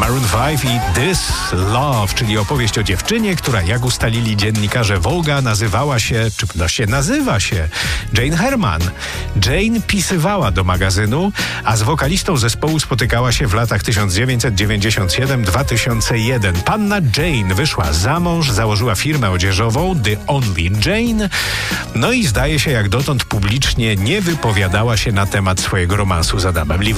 Maroon 5 i This Love, czyli opowieść o dziewczynie, która, jak ustalili dziennikarze Vogue'a, nazywa się Jane Herman. Jane pisywała do magazynu, a z wokalistą zespołu spotykała się w latach 1997-2001. Panna Jane wyszła za mąż, założyła firmę odzieżową The Only Jane, no i zdaje się, jak dotąd publicznie nie wypowiadała się na temat swojego romansu z Adamem Lee.